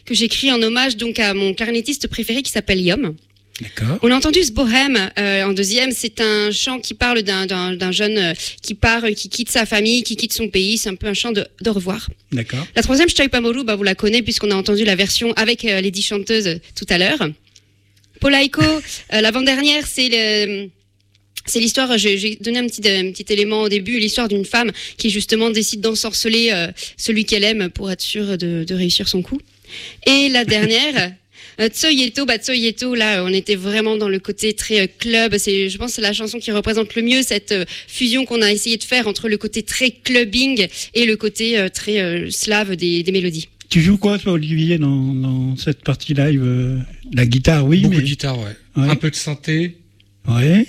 que j'écris en hommage donc à mon clarinettiste préféré qui s'appelle Yom. D'accord. On a entendu ce bohème en deuxième. C'est un chant qui parle d'un jeune qui part, qui quitte sa famille, qui quitte son pays. C'est un peu un chant de revoir. D'accord. La troisième, Ch'tai Pamoru, vous la connaissez puisqu'on a entendu la version avec les 10 chanteuses tout à l'heure. Polaiko, l'avant-dernière, c'est l'histoire, j'ai donné un petit élément au début, l'histoire d'une femme qui justement décide d'ensorceler celui qu'elle aime pour être sûre de réussir son coup. Et la dernière... Tsoyeto, là, on était vraiment dans le côté très club. Je pense que c'est la chanson qui représente le mieux cette fusion qu'on a essayé de faire entre le côté très clubbing et le côté très slave des mélodies. Tu joues quoi, toi, Olivier, dans cette partie live La guitare, oui. Beaucoup de guitare, ouais. Un peu de synthé. Ouais.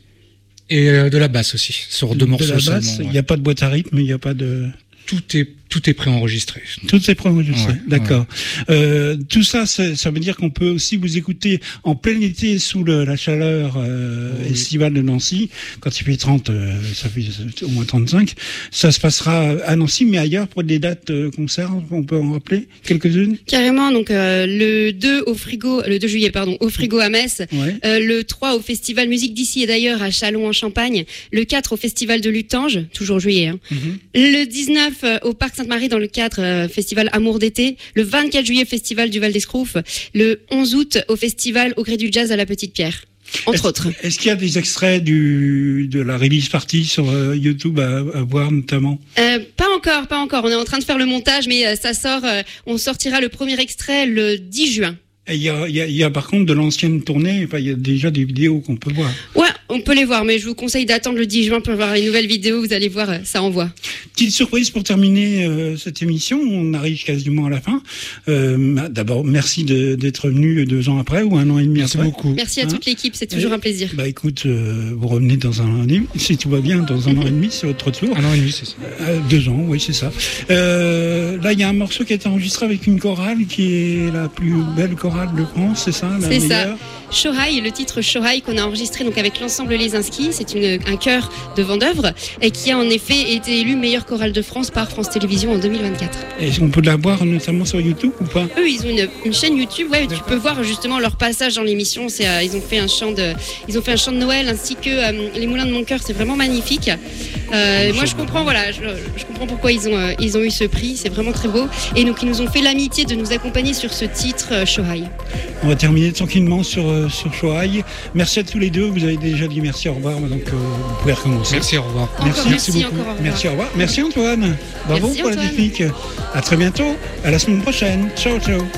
Et de la basse aussi, sur 2 morceaux seulement. Il n'y a pas de boîte à rythme, il n'y a pas de... Tout est préenregistré. Tout est préenregistré, ouais, d'accord. Ouais. Tout ça, ça veut dire qu'on peut aussi vous écouter en plein été sous la chaleur estivale de Nancy. Quand il fait 30, ça fait au moins 35. Ça se passera à Nancy, mais ailleurs pour des dates concerts, on peut en rappeler quelques-unes. Carrément, donc le 2 juillet, au Frigo à Metz, ouais. Le 3 au Festival Musique d'ici et d'ailleurs à Châlons en Champagne, le 4 au Festival de Lutange, toujours juillet, hein. Le 19 au Parc Sainte-Marie dans le cadre Festival Amour d'été, le 24 juillet Festival du Val d'Escrouf, le 11 août au Festival au Gré du Jazz à la Petite Pierre, entre autres. Est-ce qu'il y a des extraits de la release party sur YouTube à voir notamment? Pas encore. On est en train de faire le montage, mais ça sort. On sortira le premier extrait le 10 juin. Il y a par contre de l'ancienne tournée, il y a déjà des vidéos qu'on peut voir. Ouais, on peut les voir, mais je vous conseille d'attendre le 10 juin pour voir les nouvelles vidéos, vous allez voir, ça envoie. Petite surprise pour terminer cette émission, on arrive quasiment à la fin. D'abord, merci d'être venu 2 ans après ou 1 an et demi après. Merci beaucoup. Merci à toute l'équipe, c'est toujours un plaisir. Écoute, vous revenez dans un an et demi, si tout va bien, dans 1 an et demi, c'est votre retour. 1 an et demi, c'est ça. 2 ans, oui, c'est ça. Là, il y a un morceau qui a été enregistré avec une chorale qui est la plus belle chorale de France, c'est ça? C'est ça. Shohai, le titre Shohai qu'on a enregistré donc avec l'ensemble Lesinski, c'est un chœur de Vendeuvre et qui a en effet été élu meilleure chorale de France par France Télévisions en 2024. Est-ce qu'on peut la voir notamment sur YouTube ou pas? Eux, ils ont une chaîne YouTube, ouais, tu peux voir justement leur passage dans l'émission. Ils ont fait un chant de Noël ainsi que Les Moulins de mon cœur, c'est vraiment magnifique. Moi, je comprends, je comprends pourquoi ils ont eu ce prix, c'est vraiment très beau. Et donc, ils nous ont fait l'amitié de nous accompagner sur ce titre Shohai. On va terminer tranquillement sur Shohai. Merci à tous les deux. Vous avez déjà dit merci, au revoir. Donc, vous pouvez recommencer. Merci, au revoir. Merci beaucoup. Merci, au revoir. Merci Antoine. Bravo pour la technique. À très bientôt. À la semaine prochaine. Ciao, ciao.